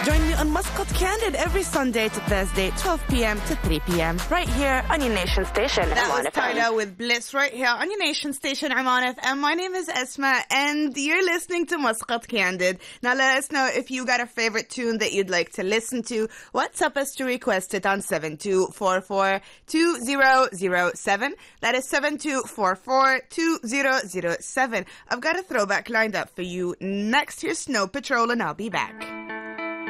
Join me on Muscat Candid every Sunday to Thursday, 12 p.m. to 3 p.m. right here on your nation station. That Iman was FM. Tyler with Bliss right here on your nation station, Iman FM. My name is Esma, and you're listening to Muscat Candid. Now let us know if you got a favorite tune that you'd like to listen to. WhatsApp us to request it on 7244-2007. That is 7244-2007. I've got a throwback lined up for you. Next, here's Snow Patrol, and I'll be back.